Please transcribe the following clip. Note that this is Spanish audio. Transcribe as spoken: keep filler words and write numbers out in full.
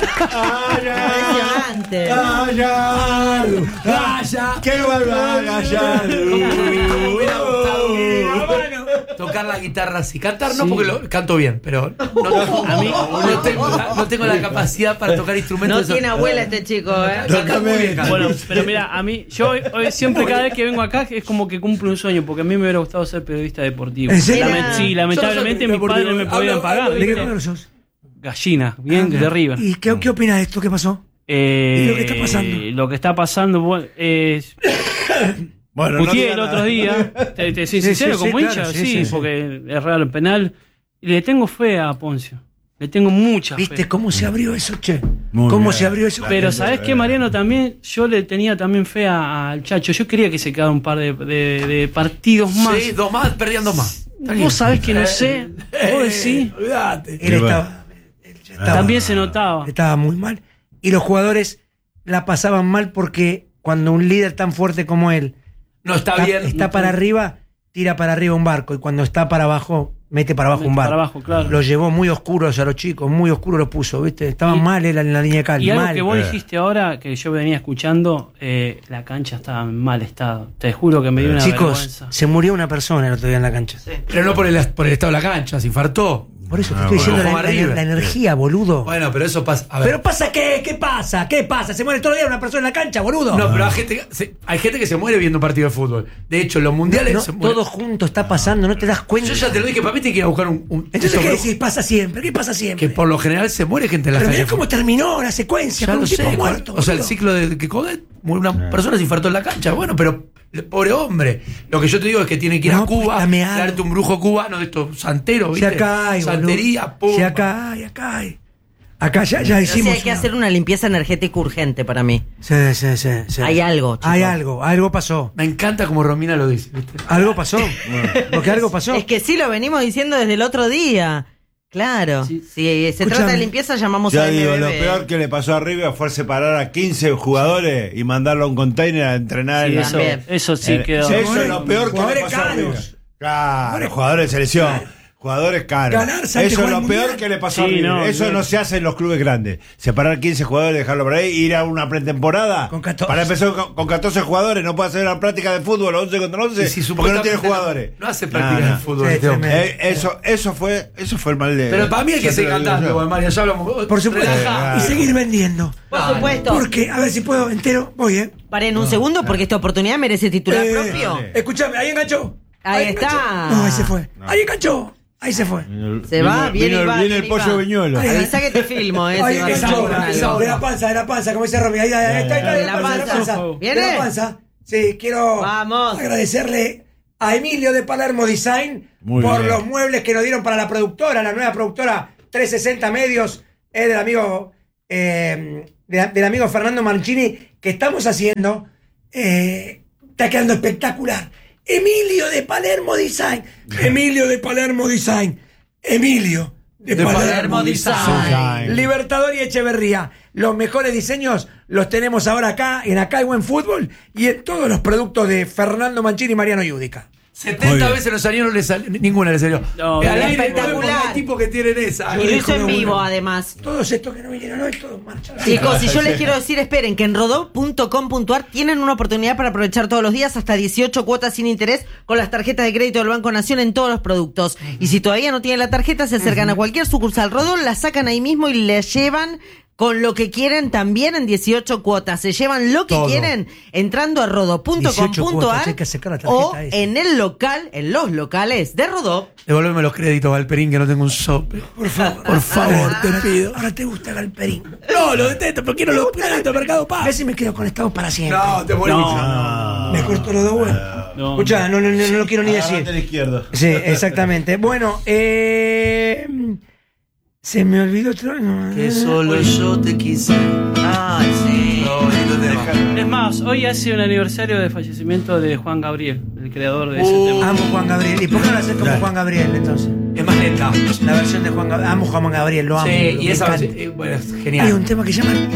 Impresionante. Gallardo, Gallardo, que vuelva Gallardo. Tocar la guitarra así. Cantar no, sí, porque lo canto bien, pero no, a mí no tengo, la, no tengo la capacidad para tocar instrumentos. No tiene abuela este chico, ¿eh? Bien, bueno, pero mira, a mí, yo hoy, hoy siempre cada vez que vengo acá es como que cumplo un sueño, porque a mí me hubiera gustado ser periodista deportivo. Lament, sí, lamentablemente mis padres no me podían pagar. ¿De qué número sos? Gallina, bien, ah, de River. ¿Y qué, qué opinas de esto? ¿Qué pasó? Eh, ¿Y lo que está pasando? Lo que está pasando, bueno, es... Bueno, Putié no el otro día, te, te soy sí, sincero, sí, como sí, hincha, claro, sí, sí, sí, sí. porque es raro el penal. Y le tengo fe a Poncio. Le tengo mucha ¿Viste fe. cómo se abrió eso, che? Muy ¿Cómo bien. se abrió eso? Pero ¿sabés qué, Mariano? También yo le tenía también fe a- al Chacho. Yo quería que se quedara un par de, de- de partidos más. Sí, dos más, perdían dos más. Vos sabés que no sé. Vos decís. Olvídate. Él estaba, él ya estaba, También se notaba. estaba muy mal. Y los jugadores la pasaban mal porque cuando un líder tan fuerte como él No está, está, bien. está para arriba, tira para arriba un barco. Y cuando está para abajo, mete para abajo Mete un barco. para abajo, claro. Los llevó muy oscuros a los chicos, muy oscuros los puso, ¿viste? Estaban Y- mal él en la línea de cal. Y algo mal. que vos Eh. dijiste ahora, que yo venía escuchando, eh, la cancha estaba en mal estado. Te juro que me dio una Chicos, vergüenza. se murió una persona el otro día en la cancha. Pero no por el, por el estado de la cancha, se infartó. Por eso te Ah, estoy bueno. diciendo Como la, la- River. la energía, boludo. Bueno, pero eso pasa. A ver. ¿Pero pasa qué? ¿Qué pasa? ¿Qué pasa? ¿Se muere todo el día una persona en la cancha, boludo? No, pero hay gente, se- hay gente que se muere viendo un partido de fútbol. De hecho, los mundiales No, se mueren. todo junto está pasando, no te das cuenta. Yo ya te lo dije, para mí te que ir a buscar un. un Entonces, esto, ¿qué pero- decís? Pasa siempre. ¿Qué pasa siempre? que por lo general se muere gente en la Pero calle. mirá cómo terminó la secuencia, Ya con lo un tipo sé. muerto. O sea, el boludo. ciclo de que Codet, una persona se infartó en la cancha. Bueno, pero el pobre hombre. Lo que yo te digo es que tiene que ir No, a Cuba, pues, meado. darte un brujo cubano de estos santeros, Se ¿viste? acá hay, Santería, pum. Se acá hay, acá hay. Acá ya, ya Pero hicimos. sí hay que una- hacer una limpieza energética urgente para mí. Sí, sí, sí, sí. Hay algo, chicos. Hay algo, algo pasó. Me encanta como Romina lo dice, ¿viste? Algo pasó. Porque algo pasó. Es que sí, lo venimos diciendo desde el otro día. Claro. Sí. Si se Escúchame. trata de limpieza, llamamos Ya a digo, M B lo B. peor que le pasó a River fue separar a quince jugadores y mandarlo a un container a entrenar. Sí, en la- eso, También. eso sí Eh, quedó. eso es lo peor que le Jugadores pasó a caros. River. Claro, jugadores de selección. Jugadores caros. Ganar, salte Eso es jugar lo al peor mundial. que le pasó a Sí, River. no, Eso no. no se hace en los clubes grandes. Separar quince jugadores, dejarlo por ahí, ir a una pretemporada. Con catorce. Para empezar con, con catorce jugadores, no puede hacer una práctica de fútbol once contra once Y si porque no supuestamente tiene jugadores. No, no hace práctica No, no. de fútbol. Sí, este hombre. tremendo. Eh, eso, eso fue, eso fue el mal de. Pero para mí hay que Yo seguir te lo digo cantando, yo. bueno, María, ya hablamos. Por supuesto. Relaja. Y seguir vendiendo. Por supuesto. Porque, a ver si puedo entero. Voy, ¿eh? Paren un segundo porque esta oportunidad merece titular Eh, propio. dale. Escúchame, ahí enganchó. Ahí enganchó. está. No, ahí se fue. Ahí enganchó. Ahí se fue. Se va, viene vino, y va, viene viene el y pollo va. viñuelo. Ahí. Avisa que te filmo, eh. Ahí si vas a enganchó. hacer con es algo. De la panza, de la panza, como dice Romy. Ahí, ahí, ahí está, ahí está, De de la la panza, de la panza. panza. ¿Viene? De la panza. Sí, quiero Vamos. agradecerle a Emilio de Palermo Design Muy por bien. los muebles que nos dieron para la productora, la nueva productora trescientos sesenta Medios, es del amigo eh, de- del amigo Fernando Mancini, que estamos haciendo. Eh, está quedando espectacular. Emilio de Palermo Design. Emilio de Palermo Design. Emilio de, De Palermo, Palermo Design. Design. Libertador y Echeverría. Los mejores diseños los tenemos ahora acá, en Acá hay Buen Fútbol y en todos los productos de Fernando Mancini y Mariano Yudica. Muy setenta bien. veces nos salió, no le salió, ninguna le salió. No, Eh, al no, aire, espectacular. hay tipos que tienen esa. Y lo hizo en Dijo, vivo, bueno. además. Todos estos que no vinieron hoy, todos marchan. Chicos, y yo les quiero decir, esperen, que en rodó punto com punto ar tienen una oportunidad para aprovechar todos los días hasta dieciocho cuotas sin interés con las tarjetas de crédito del Banco Nación en todos los productos. Y si todavía no tienen la tarjeta, se acercan a cualquier sucursal Rodó, la sacan ahí mismo y le llevan con lo que quieren también en dieciocho cuotas. Se llevan lo que Todo. quieren entrando a rodó punto com punto cuotas, ar hay que sacar la tarjeta o esa. en el local, en los locales de Rodó. Devolveme los créditos, Valperín, que no tengo un sope. Por favor. Por favor, te Ahora- pido. Ahora te gusta Galperín. No, lo detesto, pero quiero los créditos de Mercado A Pago. ver si me quedo conectado para siempre. No, te morís. No. Me corto los dos huevos. No. Escuchá, no, no, no, no lo quiero ni Agarrate decir. a la izquierda. Sí, exactamente. Bueno, eh, se me olvidó otro. no, Que solo yo te quise. Ay, sí. No, bonito tema. Es más, hoy hace un aniversario de fallecimiento de Juan Gabriel, el creador de ese Uh. tema. Amo Juan Gabriel. ¿Y por qué no lo haces como Claro. Juan Gabriel entonces? Es más lenta. La versión de Juan Gabriel. Amo Juan Gabriel, lo amo. Sí, me y esa encanta. eh, bueno, es Hay genial. un tema que se llama